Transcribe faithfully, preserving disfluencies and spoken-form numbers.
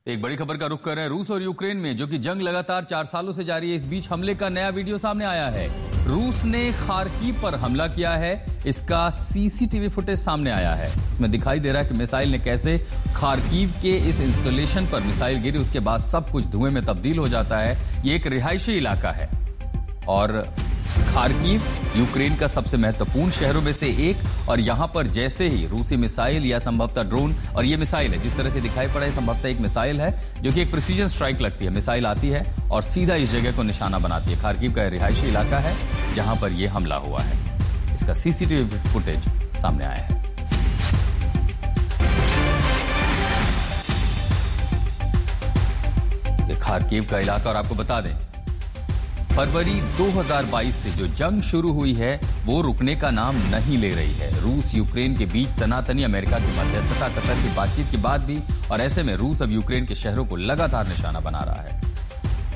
एक बड़ी खबर का रुख कर रहे हैं रूस और यूक्रेन में, जो कि जंग लगातार चार सालों से जारी है। इस बीच हमले का नया वीडियो सामने आया है। रूस ने खार्किव पर हमला किया है, इसका सीसीटीवी फुटेज सामने आया है। इसमें दिखाई दे रहा है कि मिसाइल ने कैसे खार्किव के इस इंस्टॉलेशन पर मिसाइल गिरी, उसके बाद सब कुछ धुएं में तब्दील हो जाता है। ये एक रिहायशी इलाका है और खार्किव यूक्रेन का सबसे महत्वपूर्ण शहरों में से एक। और यहां पर जैसे ही रूसी मिसाइल या संभवतः ड्रोन, और ये मिसाइल है जिस तरह से दिखाई पड़ा है, संभवतः एक मिसाइल है जो कि एक प्रिसीजन स्ट्राइक लगती है। मिसाइल आती है और सीधा इस जगह को निशाना बनाती है। खार्किव का रिहायशी इलाका है जहां पर यह हमला हुआ है। इसका सीसीटीवी फुटेज सामने आया है। ये खार्किव का इलाका, और आपको बता दें फरवरी दो हज़ार बाईस से जो जंग शुरू हुई है वो रुकने का नाम नहीं ले रही है। रूस यूक्रेन के बीच तनातनी, अमेरिका की मध्यस्थता, कतर की बातचीत के बाद भी, और ऐसे में रूस अब यूक्रेन के शहरों को लगातार निशाना बना रहा है।